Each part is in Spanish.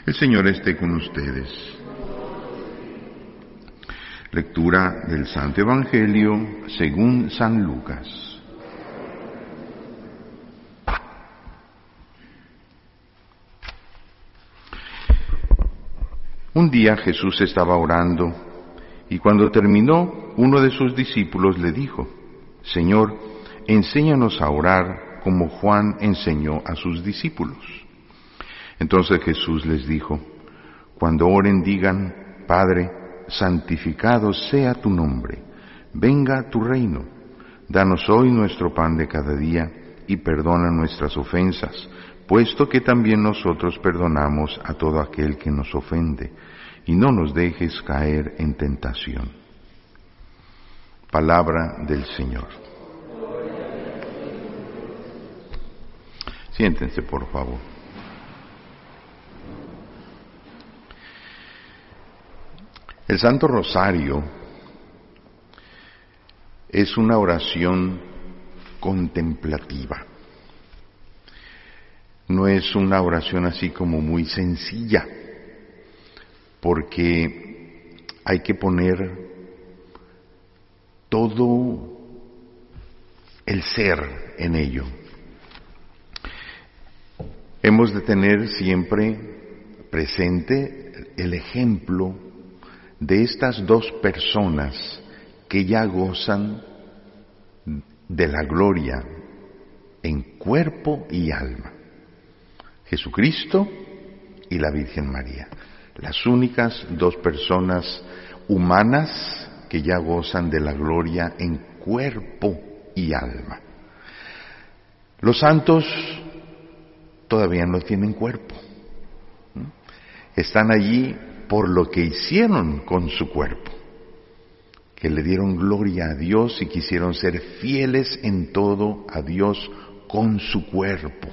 El Señor esté con ustedes. Lectura del Santo Evangelio según San Lucas. Un día Jesús estaba orando y cuando terminó, uno de sus discípulos le dijo: Señor, enséñanos a orar como Juan enseñó a sus discípulos. Entonces Jesús les dijo: Cuando oren digan: Padre, santificado sea tu nombre, venga tu reino, danos hoy nuestro pan de cada día y perdona nuestras ofensas, puesto que también nosotros perdonamos a todo aquel que nos ofende, y no nos dejes caer en tentación. Palabra del Señor. Siéntense, por favor. El Santo Rosario es una oración contemplativa. No es una oración así como muy sencilla, porque hay que poner todo el ser en ello. Hemos de tener siempre presente el ejemplo de estas dos personas que ya gozan de la gloria en cuerpo y alma: Jesucristo y la Virgen María, las únicas dos personas humanas que ya gozan de la gloria en cuerpo y alma. Los santos todavía no tienen cuerpo, están allí por lo que hicieron con su cuerpo, que le dieron gloria a Dios y quisieron ser fieles en todo a Dios con su cuerpo.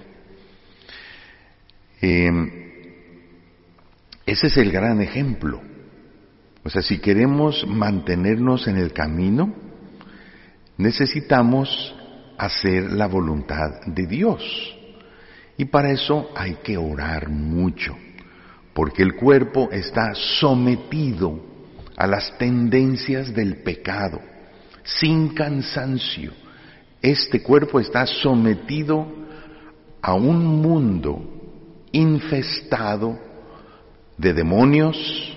Ese es el gran ejemplo. O sea, si queremos mantenernos en el camino, necesitamos hacer la voluntad de Dios. Y para eso hay que orar mucho, porque el cuerpo está sometido a las tendencias del pecado, sin cansancio. Este cuerpo está sometido a un mundo infestado de demonios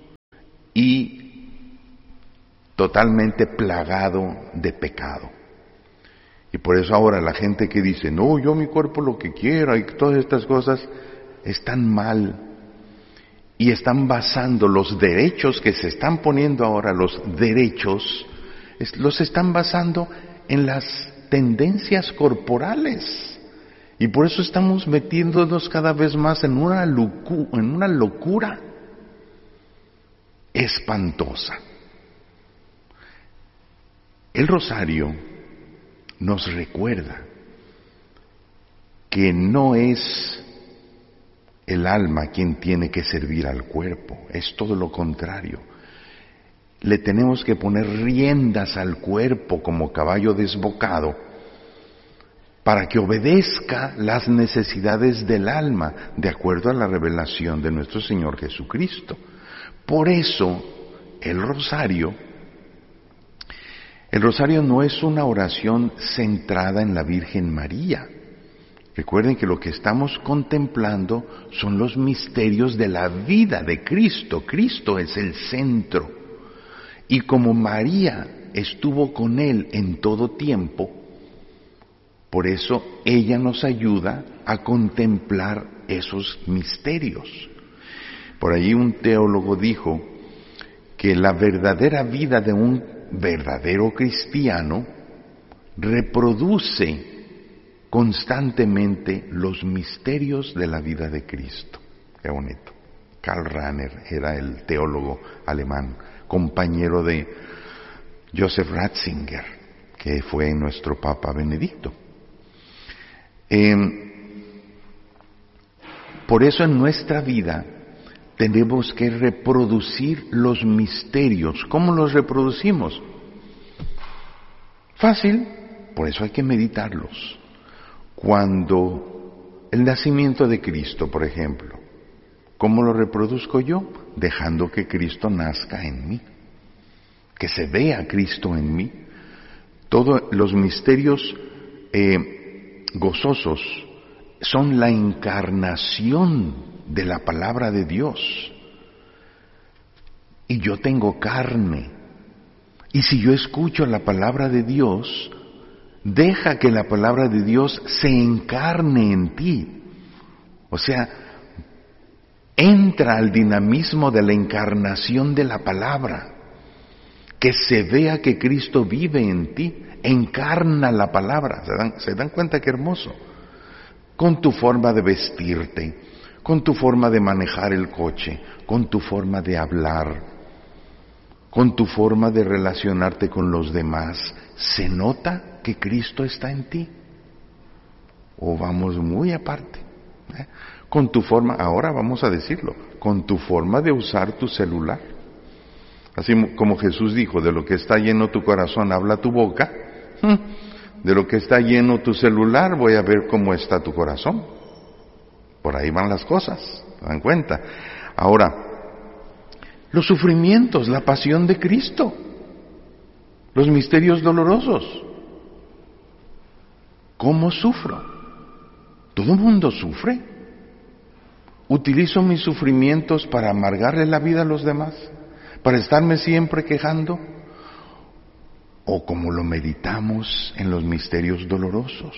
y totalmente plagado de pecado. Y por eso ahora la gente que dice: no, yo mi cuerpo lo que quiera y todas estas cosas, están mal. Y están basando los derechos que se están poniendo ahora, los derechos, los están basando en las tendencias corporales. Y por eso estamos metiéndonos cada vez más en una locura espantosa. El rosario nos recuerda que no es el alma quien tiene que servir al cuerpo, es todo lo contrario. Le tenemos que poner riendas al cuerpo como caballo desbocado para que obedezca las necesidades del alma, de acuerdo a la revelación de nuestro Señor Jesucristo. Por eso, el rosario no es una oración centrada en la Virgen María. Recuerden que lo que estamos contemplando son los misterios de la vida de Cristo. Cristo es el centro. Y como María estuvo con Él en todo tiempo, por eso ella nos ayuda a contemplar esos misterios. Por allí un teólogo dijo que la verdadera vida de un verdadero cristiano reproduce constantemente los misterios de la vida de Cristo. Qué bonito. Karl Rahner era el teólogo alemán, compañero de Joseph Ratzinger, que fue nuestro Papa Benedicto. Por eso en nuestra vida tenemos que reproducir los misterios. ¿Cómo los reproducimos? Fácil, por eso hay que meditarlos. Cuando el nacimiento de Cristo, por ejemplo, ¿Cómo lo reproduzco yo? Dejando que Cristo nazca en mí, que se vea Cristo en mí. Todos los misterios gozosos son la encarnación de la palabra de Dios. Y yo tengo carne. Y si yo escucho la palabra de Dios, deja que la palabra de Dios se encarne en ti. O sea, entra al dinamismo de la encarnación de la palabra. Que se vea que Cristo vive en ti, encarna la palabra. ¿Se dan cuenta qué hermoso? Con tu forma de vestirte, con tu forma de manejar el coche, con tu forma de hablar, con tu forma de relacionarte con los demás, ¿se nota que Cristo está en ti? ¿O vamos muy aparte? Con tu forma, ahora vamos a decirlo, con tu forma de usar tu celular. Así como Jesús dijo, de lo que está lleno tu corazón habla tu boca, de lo que está lleno tu celular voy a ver cómo está tu corazón. Por ahí van las cosas, ¿se dan cuenta? Ahora, los sufrimientos, la pasión de Cristo, los misterios dolorosos. ¿Cómo sufro? ¿Todo el mundo sufre? ¿Utilizo mis sufrimientos para amargarle la vida a los demás? ¿Para estarme siempre quejando? ¿O como lo meditamos en los misterios dolorosos?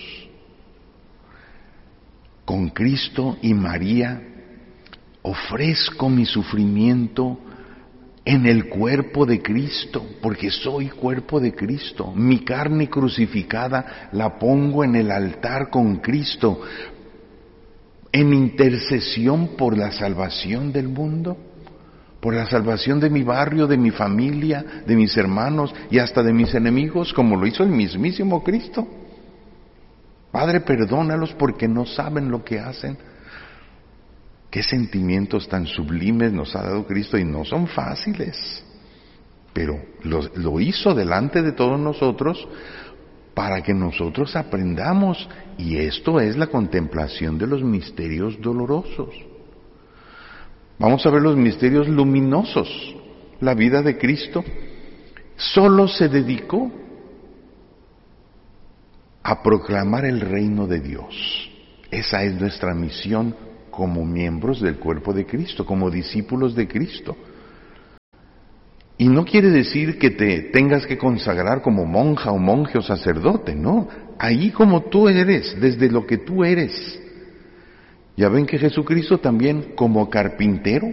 Con Cristo y María ofrezco mi sufrimiento en el cuerpo de Cristo, porque soy cuerpo de Cristo. Mi carne crucificada la pongo en el altar con Cristo, en intercesión por la salvación del mundo, por la salvación de mi barrio, de mi familia, de mis hermanos y hasta de mis enemigos, como lo hizo el mismísimo Cristo. Padre, perdónalos porque no saben lo que hacen. Qué sentimientos tan sublimes nos ha dado Cristo y no son fáciles, pero lo hizo delante de todos nosotros para que nosotros aprendamos, y esto es la contemplación de los misterios dolorosos. Vamos a ver los misterios luminosos. La vida de Cristo solo se dedicó a proclamar el reino de Dios. Esa es nuestra misión como miembros del cuerpo de Cristo, como discípulos de Cristo. Y no quiere decir que te tengas que consagrar como monja o monje o sacerdote, no. Ahí como tú eres, desde lo que tú eres. Ya ven que Jesucristo también como carpintero,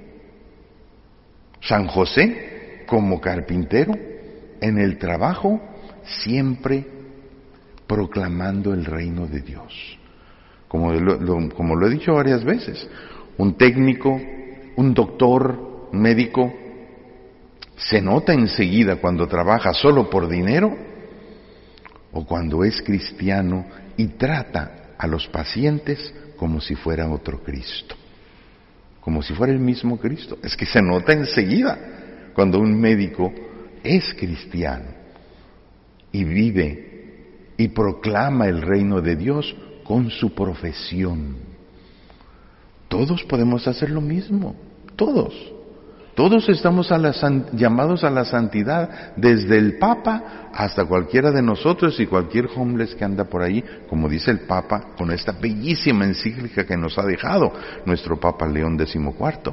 San José como carpintero, en el trabajo siempre proclamando el reino de Dios. Como lo he dicho varias veces, un técnico, un doctor, un médico, se nota enseguida cuando trabaja solo por dinero o cuando es cristiano y trata a los pacientes como si fuera otro Cristo, como si fuera el mismo Cristo. Es que se nota enseguida cuando un médico es cristiano y vive y proclama el reino de Dios con su profesión. Todos podemos hacer lo mismo, todos. Todos estamos llamados a la santidad, desde el Papa hasta cualquiera de nosotros y cualquier homeless que anda por ahí, como dice el Papa, con esta bellísima encíclica que nos ha dejado nuestro Papa León XIV.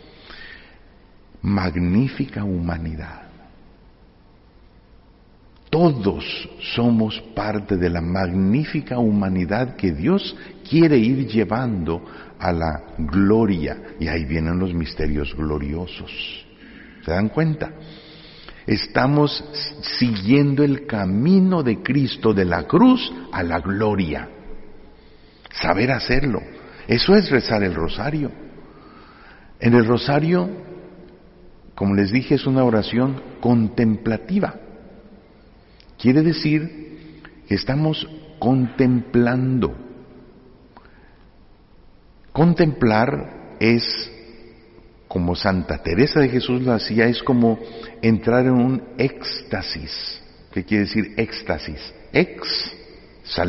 Magnífica humanidad. Todos somos parte de la magnífica humanidad que Dios quiere ir llevando a la gloria, y ahí vienen los misterios gloriosos. ¿Se dan cuenta? Estamos siguiendo el camino de Cristo de la cruz a la gloria. Saber hacerlo. Eso es rezar el rosario. En el rosario, como les dije, es una oración contemplativa. Quiere decir que estamos contemplando. Contemplar es, como Santa Teresa de Jesús lo hacía, es como entrar en un éxtasis. ¿Qué quiere decir éxtasis?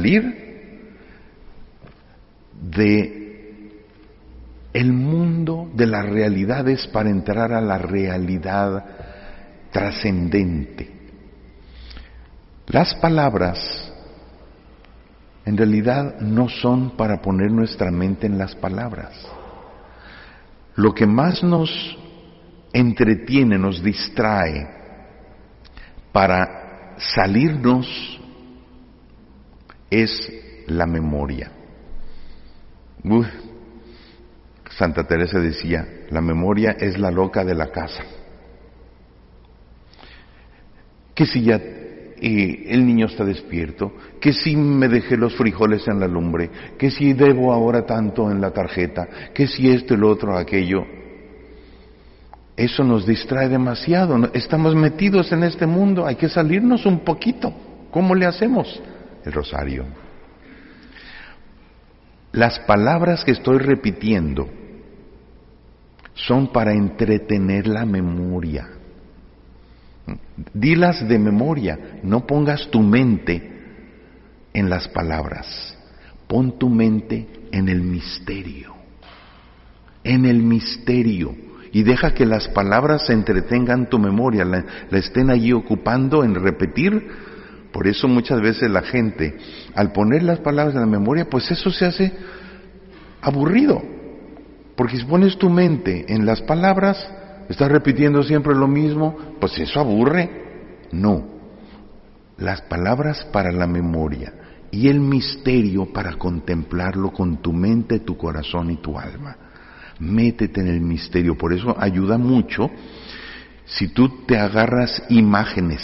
Salir de el mundo de las realidades para entrar a la realidad trascendente. Las palabras en realidad no son para poner nuestra mente en las palabras. Lo que más nos entretiene, nos distrae para salirnos es la memoria. Santa Teresa decía, la memoria es la loca de la casa. Que si ya el niño está despierto, que si me dejé los frijoles en la lumbre, que si debo ahora tanto en la tarjeta, que si esto, el otro, aquello. Eso nos distrae demasiado. Estamos metidos en este mundo, hay que salirnos un poquito. ¿Cómo le hacemos? El rosario. Las palabras que estoy repitiendo son para entretener la memoria. Dilas de memoria, no pongas tu mente en las palabras, pon tu mente en el misterio, y deja que las palabras entretengan tu memoria, la estén allí ocupando en repetir. Por eso muchas veces la gente, al poner las palabras en la memoria, pues eso se hace aburrido, porque si pones tu mente en las palabras, estás repitiendo siempre lo mismo, pues eso aburre. No, las palabras para la memoria y el misterio para contemplarlo con tu mente, tu corazón y tu alma. Métete en el misterio, por eso ayuda mucho si tú te agarras imágenes,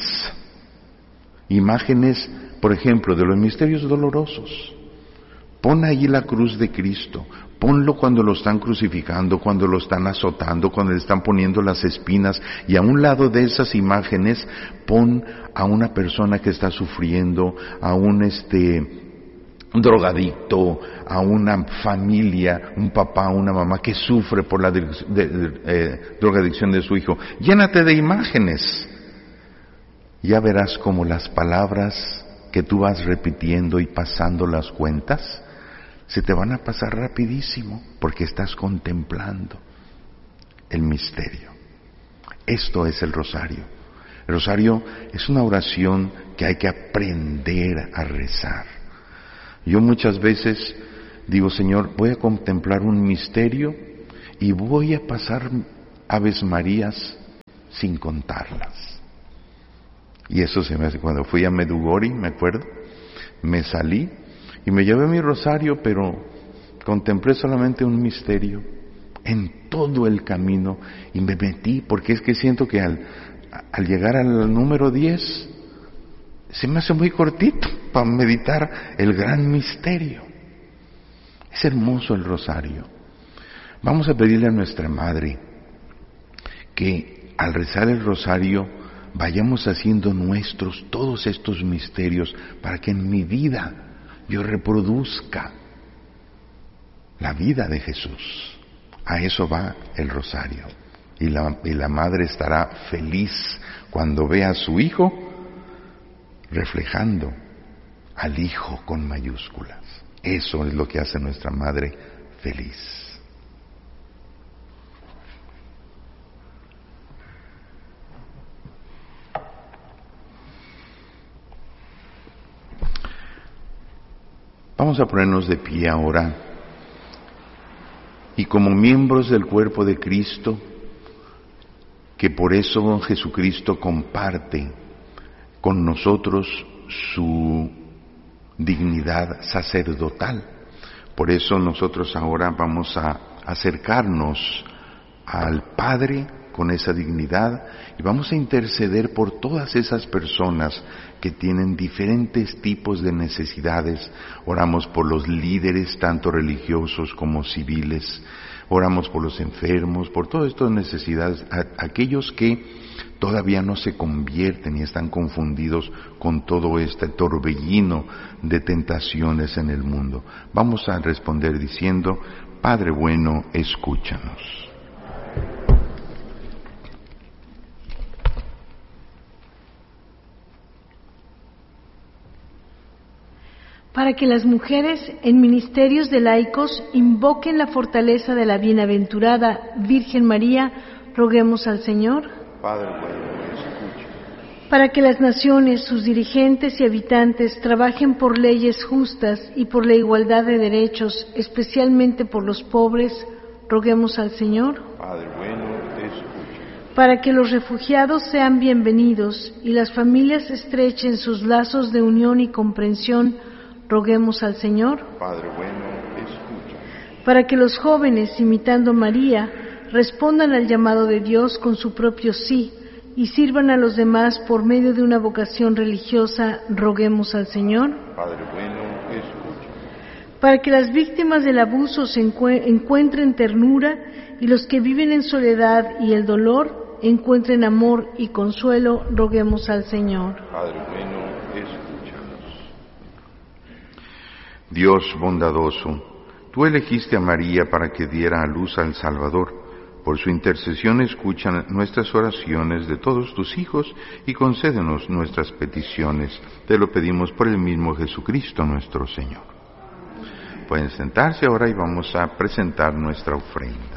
por ejemplo, de los misterios dolorosos. Pon allí la cruz de Cristo, ponlo cuando lo están crucificando, cuando lo están azotando, cuando le están poniendo las espinas, y a un lado de esas imágenes pon a una persona que está sufriendo, a un drogadicto, a una familia, un papá, una mamá que sufre por la drogadicción de su hijo. Llénate de imágenes. Ya verás cómo las palabras que tú vas repitiendo y pasando las cuentas se te van a pasar rapidísimo, porque estás contemplando el misterio. Esto es el rosario. El rosario es una oración que hay que aprender a rezar. Yo muchas veces digo, Señor, voy a contemplar un misterio y voy a pasar Aves Marías sin contarlas. Y eso se me hace, cuando fui a Medjugorje, me acuerdo, me salí y me llevé mi rosario, pero contemplé solamente un misterio en todo el camino y me metí, porque es que siento que al llegar al número 10, se me hace muy cortito para meditar el gran misterio. Es hermoso el rosario. Vamos a pedirle a nuestra Madre que al rezar el rosario vayamos haciendo nuestros todos estos misterios, para que en mi vida yo reproduzca la vida de Jesús. A eso va el rosario. Y la madre estará feliz cuando vea a su hijo reflejando al Hijo con mayúsculas. Eso es lo que hace nuestra madre feliz. Vamos a ponernos de pie ahora y como miembros del cuerpo de Cristo, que por eso Jesucristo comparte con nosotros su dignidad sacerdotal. Por eso nosotros ahora vamos a acercarnos al Padre con esa dignidad y vamos a interceder por todas esas personas que tienen diferentes tipos de necesidades. Oramos por los líderes, tanto religiosos como civiles. Oramos por los enfermos, por todas estas necesidades, aquellos que todavía no se convierten y están confundidos con todo este torbellino de tentaciones en el mundo. Vamos a responder diciendo: Padre bueno, escúchanos. Para para que las mujeres en ministerios de laicos invoquen la fortaleza de la bienaventurada Virgen María, roguemos al Señor. Padre bueno, escucha. Para que las naciones, sus dirigentes y habitantes trabajen por leyes justas y por la igualdad de derechos, especialmente por los pobres, roguemos al Señor. Padre bueno, escucha. Para que los refugiados sean bienvenidos y las familias estrechen sus lazos de unión y comprensión, roguemos al Señor. Padre bueno, escucha. Para que los jóvenes, imitando a María, respondan al llamado de Dios con su propio sí y sirvan a los demás por medio de una vocación religiosa, roguemos al Señor. Padre bueno, escucha. Para que las víctimas del abuso se encuentren ternura y los que viven en soledad y el dolor encuentren amor y consuelo, roguemos al Señor. Padre bueno, escúchanos. Dios bondadoso, tú elegiste a María para que diera a luz al Salvador. Por su intercesión escucha nuestras oraciones de todos tus hijos y concédenos nuestras peticiones. Te lo pedimos por el mismo Jesucristo nuestro Señor. Pueden sentarse ahora y vamos a presentar nuestra ofrenda.